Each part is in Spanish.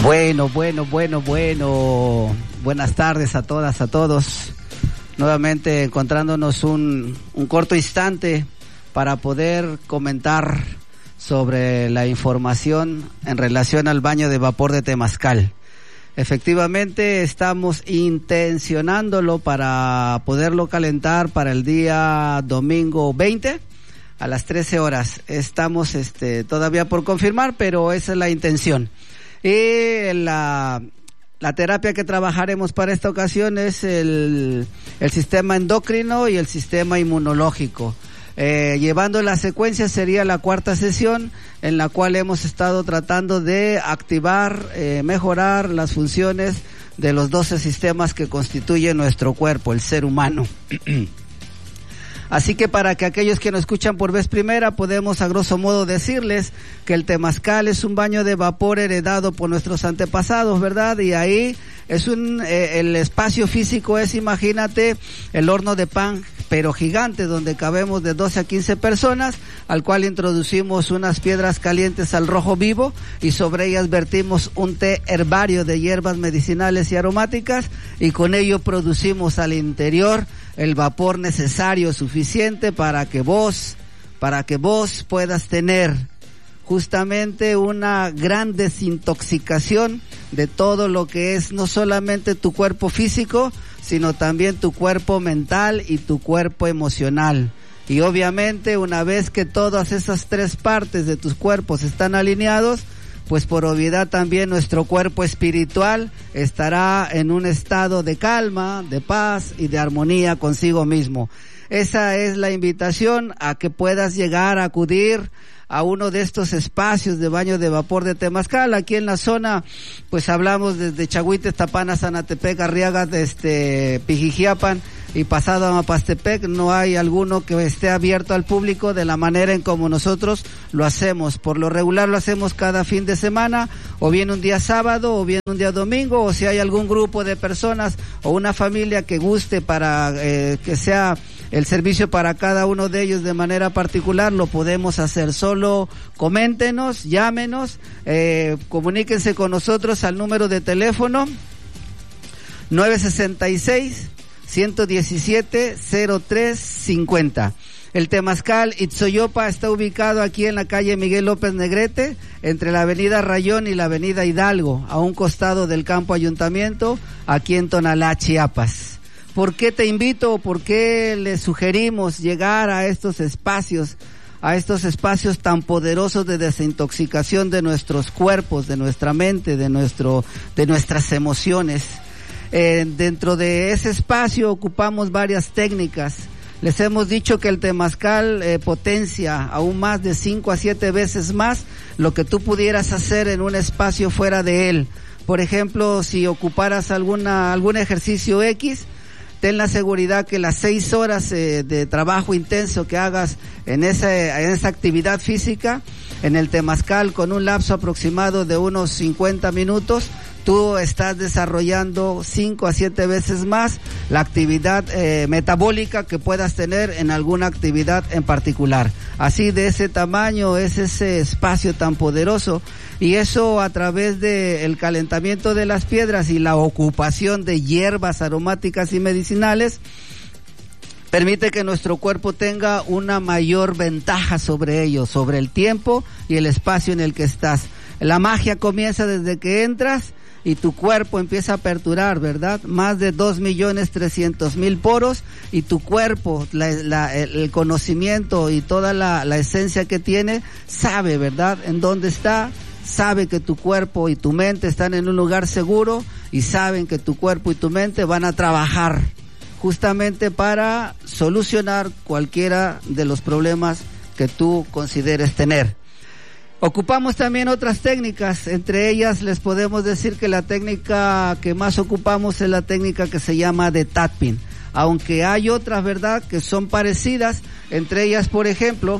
Bueno. Buenas tardes a todas, a todos. Nuevamente encontrándonos un corto instante para poder comentar sobre la información en relación al baño de vapor de Temazcal. Efectivamente, estamos intencionándolo para poderlo calentar para el día domingo 20 a las 13 horas. Estamos todavía por confirmar, pero esa es la intención. Y la terapia que trabajaremos para esta ocasión es el sistema endocrino y el sistema inmunológico. Llevando la secuencia sería la cuarta sesión en la cual hemos estado tratando de activar, mejorar las funciones de los 12 sistemas que constituyen nuestro cuerpo, el ser humano. Así que para que aquellos que nos escuchan por vez primera podemos a grosso modo decirles que el Temazcal es un baño de vapor heredado por nuestros antepasados, ¿verdad? Y ahí es el espacio físico es, imagínate, el horno de pan, pero gigante, donde cabemos de 12 a 15 personas, al cual introducimos unas piedras calientes al rojo vivo y sobre ellas vertimos un té herbario de hierbas medicinales y aromáticas y con ello producimos al interior el vapor necesario, suficiente para que vos puedas tener justamente una gran desintoxicación de todo lo que es no solamente tu cuerpo físico, sino también tu cuerpo mental y tu cuerpo emocional. Y obviamente una vez que todas esas tres partes de tus cuerpos están alineados, pues por obviedad también nuestro cuerpo espiritual estará en un estado de calma, de paz y de armonía consigo mismo. Esa es la invitación a que puedas llegar a acudir a uno de estos espacios de baño de vapor de Temazcal. Aquí en la zona, pues hablamos desde Chahuites, Tapana, Zanatepec, Arriaga, Pijijiapan y pasado a Mapastepec. No hay alguno que esté abierto al público de la manera en como nosotros lo hacemos. Por lo regular lo hacemos cada fin de semana, o bien un día sábado, o bien un día domingo, o si hay algún grupo de personas o una familia que guste para que sea el servicio para cada uno de ellos de manera particular, lo podemos hacer. Solo coméntenos, llámenos, comuníquense con nosotros al número de teléfono 966-117-0350. El Temazcal Itzoyopa está ubicado aquí en la calle Miguel López Negrete, entre la avenida Rayón y la avenida Hidalgo, a un costado del campo Ayuntamiento, aquí en Tonalá, Chiapas. ¿Por qué te invito o por qué le sugerimos llegar a estos espacios tan poderosos de desintoxicación de nuestros cuerpos, de nuestra mente, de nuestras emociones? Dentro de ese espacio ocupamos varias técnicas. Les hemos dicho que el Temazcal potencia aún más de 5 a 7 veces más lo que tú pudieras hacer en un espacio fuera de él. Por ejemplo, si ocuparas algún ejercicio X, ten la seguridad que las 6 horas de trabajo intenso que hagas en esa actividad física, en el Temazcal, con un lapso aproximado de unos 50 minutos, tú estás desarrollando 5 a 7 veces más la actividad metabólica que puedas tener en alguna actividad en particular. Así, de ese tamaño es ese espacio tan poderoso, y eso a través del calentamiento de las piedras y la ocupación de hierbas aromáticas y medicinales permite que nuestro cuerpo tenga una mayor ventaja sobre ellos, sobre el tiempo y el espacio en el que estás. La magia comienza desde que entras y tu cuerpo empieza a aperturar, ¿verdad? Más de 2.300.000 poros, y tu cuerpo, el conocimiento y toda la esencia que tiene, sabe, ¿verdad?, en dónde está, sabe que tu cuerpo y tu mente están en un lugar seguro, y saben que tu cuerpo y tu mente van a trabajar justamente para solucionar cualquiera de los problemas que tú consideres tener. Ocupamos también otras técnicas, entre ellas les podemos decir que la técnica que más ocupamos es la técnica que se llama de tapping, aunque hay otras, ¿verdad?, que son parecidas, entre ellas, por ejemplo,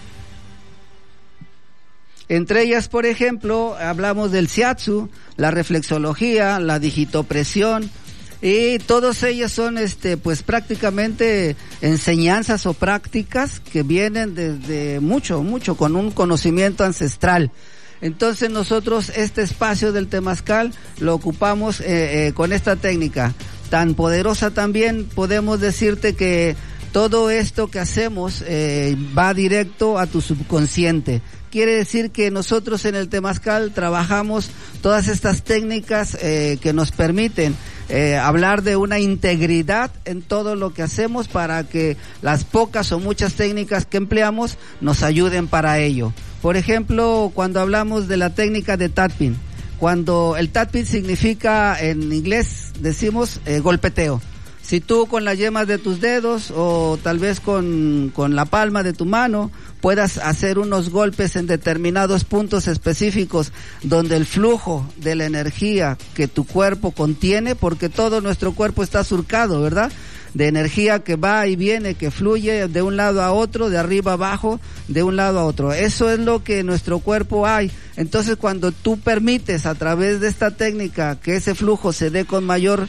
hablamos del shiatsu, la reflexología, la digitopresión, y todos ellos son pues prácticamente enseñanzas o prácticas que vienen desde mucho con un conocimiento ancestral. Entonces nosotros este espacio del temazcal lo ocupamos con esta técnica tan poderosa. También podemos decirte que todo esto que hacemos va directo a tu subconsciente. Quiere decir que nosotros en el temazcal trabajamos todas estas técnicas que nos permiten hablar de una integridad en todo lo que hacemos, para que las pocas o muchas técnicas que empleamos nos ayuden para ello. Por ejemplo, cuando hablamos de la técnica de tapping, cuando el tapping significa, en inglés decimos golpeteo. Si tú con las yemas de tus dedos o tal vez con la palma de tu mano puedas hacer unos golpes en determinados puntos específicos donde el flujo de la energía que tu cuerpo contiene, porque todo nuestro cuerpo está surcado, ¿verdad?, de energía que va y viene, que fluye de un lado a otro, de arriba a abajo, de un lado a otro. Eso es lo que en nuestro cuerpo hay. Entonces, cuando tú permites a través de esta técnica que ese flujo se dé con mayor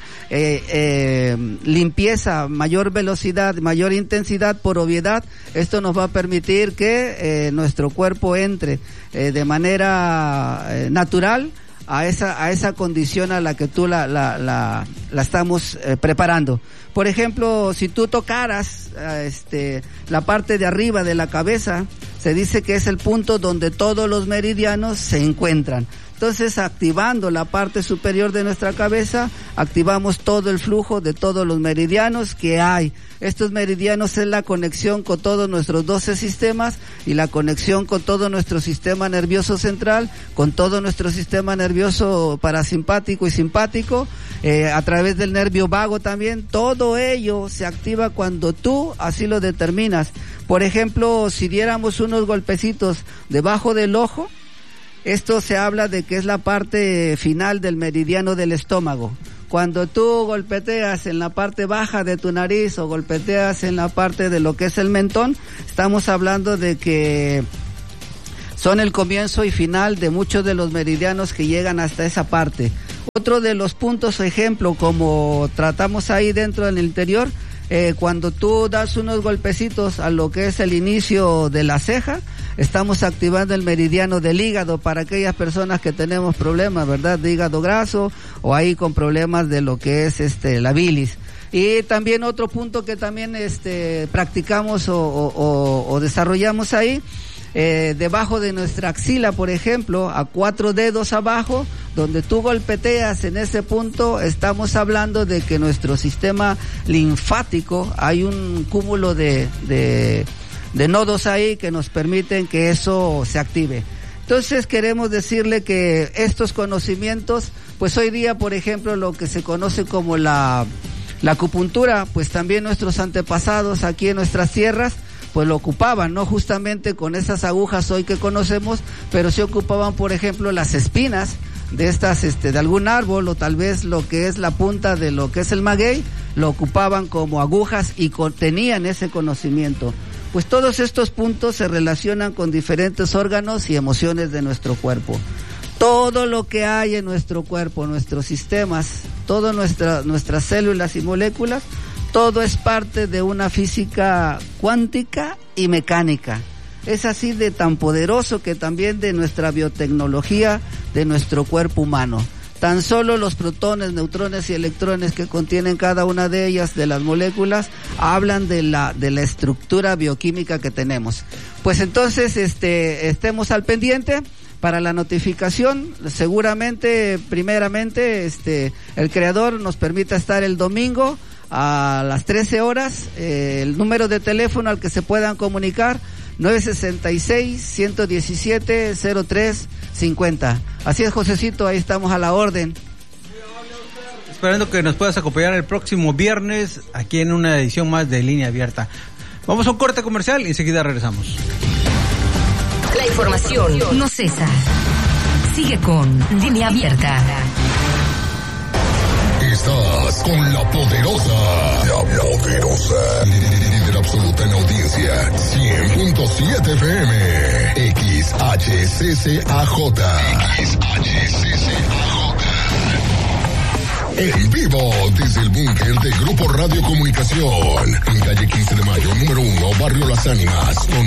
limpieza, mayor velocidad, mayor intensidad, por obviedad, esto nos va a permitir que nuestro cuerpo entre de manera natural a esa condición a la que tú la estamos preparando. Por ejemplo, si tú tocaras la parte de arriba de la cabeza, se dice que es el punto donde todos los meridianos se encuentran. Entonces, activando la parte superior de nuestra cabeza, activamos todo el flujo de todos los meridianos que hay. Estos meridianos es la conexión con todos nuestros 12 sistemas y la conexión con todo nuestro sistema nervioso central, con todo nuestro sistema nervioso parasimpático y simpático, a través del nervio vago también. Todo ello se activa cuando tú así lo determinas. Por ejemplo, si diéramos unos golpecitos debajo del ojo, esto se habla de que es la parte final del meridiano del estómago. Cuando tú golpeteas en la parte baja de tu nariz o golpeteas en la parte de lo que es el mentón, estamos hablando de que son el comienzo y final de muchos de los meridianos que llegan hasta esa parte. Otro de los puntos, ejemplo, como tratamos ahí dentro del interior, cuando tú das unos golpecitos a lo que es el inicio de la ceja, estamos activando el meridiano del hígado para aquellas personas que tenemos problemas, ¿verdad?, de hígado graso o ahí con problemas de lo que es la bilis. Y también otro punto que también practicamos o desarrollamos ahí, debajo de nuestra axila, por ejemplo, a 4 dedos abajo, donde tú golpeteas en ese punto, estamos hablando de que nuestro sistema linfático, hay un cúmulo de nodos ahí que nos permiten que eso se active. Entonces queremos decirle que estos conocimientos, pues hoy día, por ejemplo, lo que se conoce como la acupuntura, pues también nuestros antepasados aquí en nuestras tierras, pues lo ocupaban, no justamente con esas agujas hoy que conocemos, pero sí ocupaban, por ejemplo, las espinas de estas, de algún árbol, o tal vez lo que es la punta de lo que es el maguey, lo ocupaban como agujas y tenían ese conocimiento. Pues todos estos puntos se relacionan con diferentes órganos y emociones de nuestro cuerpo. Todo lo que hay en nuestro cuerpo, nuestros sistemas, todas nuestras células y moléculas, todo es parte de una física cuántica y mecánica. Es así de tan poderoso que también de nuestra biotecnología, de nuestro cuerpo humano. Tan solo los protones, neutrones y electrones que contienen cada una de ellas, de las moléculas, hablan de la estructura bioquímica que tenemos. Pues entonces, estemos al pendiente para la notificación. Seguramente, primeramente, el creador nos permita estar el domingo a las 13 horas. El número de teléfono al que se puedan comunicar, 966-117-0350. Así es, Josecito, ahí estamos a la orden. Esperando que nos puedas acompañar el próximo viernes aquí en una edición más de Línea Abierta. Vamos a un corte comercial y enseguida regresamos. La información no cesa. Sigue con Línea Abierta. Estás con la poderosa. La poderosa. Líder absoluta en audiencia. 100.7 FM. XHCCAJ. En vivo desde el búnker de Grupo Radio Comunicación. En calle 15 de Mayo, número 1, Barrio Las Ánimas.